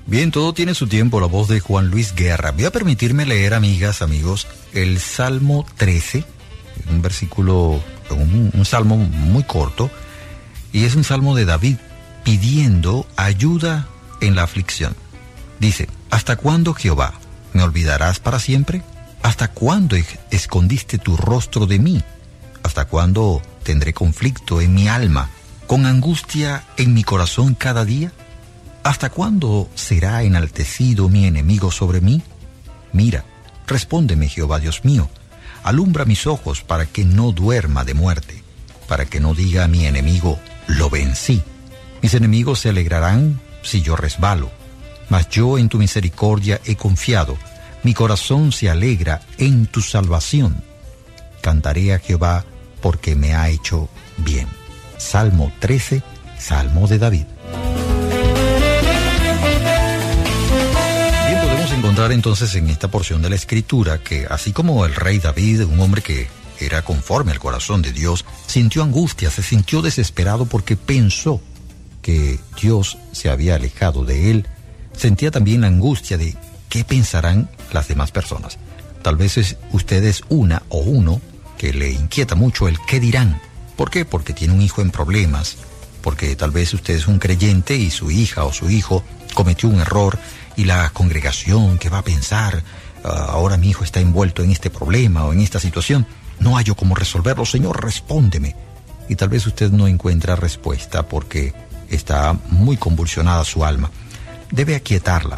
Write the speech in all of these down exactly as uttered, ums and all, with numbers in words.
Bien, todo tiene su tiempo, la voz de Juan Luis Guerra. Voy a permitirme leer, amigas, amigos, el Salmo trece, un versículo, un, un salmo muy corto, y es un salmo de David pidiendo ayuda en la aflicción. Dice, ¿hasta cuándo, Jehová, me olvidarás para siempre? ¿Hasta cuándo escondiste tu rostro de mí? ¿Hasta cuándo tendré conflicto en mi alma, con angustia en mi corazón cada día? ¿Hasta cuándo será enaltecido mi enemigo sobre mí? Mira, respóndeme, Jehová Dios mío, alumbra mis ojos para que no duerma de muerte, para que no diga a mi enemigo, lo vencí. Mis enemigos se alegrarán si yo resbalo, mas yo en tu misericordia he confiado, mi corazón se alegra en tu salvación. Cantaré a Jehová porque me ha hecho bien. Salmo trece, Salmo de David. Encontrar entonces en esta porción de la Escritura que así como el rey David, un hombre que era conforme al corazón de Dios, sintió angustia, se sintió desesperado porque pensó que Dios se había alejado de él, sentía también la angustia de qué pensarán las demás personas. Tal vez usted es una o uno que le inquieta mucho el qué dirán. ¿Por qué? Porque tiene un hijo en problemas, porque tal vez usted es un creyente y su hija o su hijo cometió un error. Y la congregación que va a pensar, uh, ahora mi hijo está envuelto en este problema o en esta situación, no hallo cómo resolverlo, Señor, respóndeme. Y tal vez usted no encuentra respuesta porque está muy convulsionada su alma. Debe aquietarla.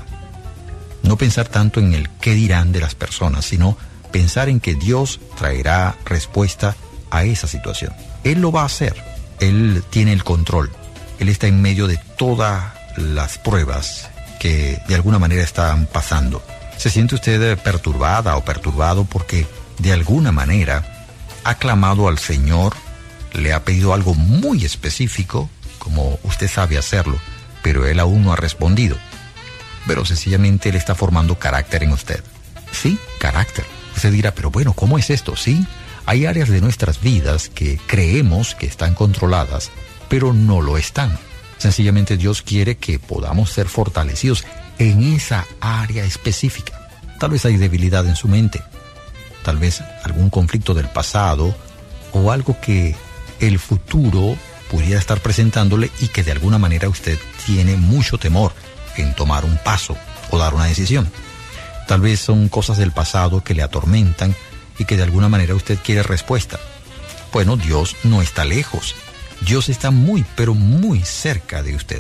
No pensar tanto en el qué dirán de las personas, sino pensar en que Dios traerá respuesta a esa situación. Él lo va a hacer. Él tiene el control. Él está en medio de todas las pruebas que de alguna manera están pasando. ¿Se siente usted perturbada o perturbado porque de alguna manera ha clamado al Señor, le ha pedido algo muy específico, como usted sabe hacerlo, pero Él aún no ha respondido? Pero sencillamente Él está formando carácter en usted. Sí, carácter. Usted dirá, pero bueno, ¿cómo es esto? Sí, hay áreas de nuestras vidas que creemos que están controladas, pero no lo están. Sencillamente Dios quiere que podamos ser fortalecidos en esa área específica. Tal vez hay debilidad en su mente, tal vez algún conflicto del pasado o algo que el futuro pudiera estar presentándole y que de alguna manera usted tiene mucho temor en tomar un paso o dar una decisión. Tal vez son cosas del pasado que le atormentan y que de alguna manera usted quiere respuesta. Bueno, Dios no está lejos. Dios está muy, pero muy cerca de usted.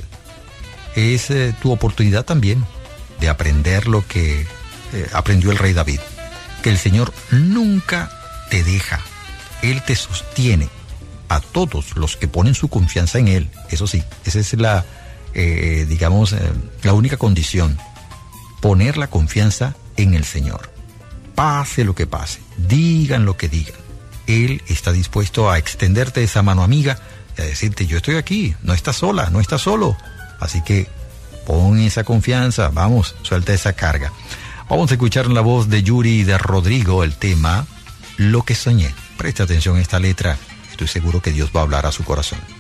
Es eh, tu oportunidad también de aprender lo que eh, aprendió el rey David. Que el Señor nunca te deja. Él te sostiene a todos los que ponen su confianza en Él. Eso sí, esa es la, eh, digamos, eh, la única condición. Poner la confianza en el Señor. Pase lo que pase, digan lo que digan. Él está dispuesto a extenderte esa mano amiga y a decirte, yo estoy aquí, no estás sola, no estás solo. Así que pon esa confianza, vamos, suelta esa carga. Vamos a escuchar la voz de Yuri y de Rodrigo el tema Lo que soñé. Preste atención a esta letra, estoy seguro que Dios va a hablar a su corazón.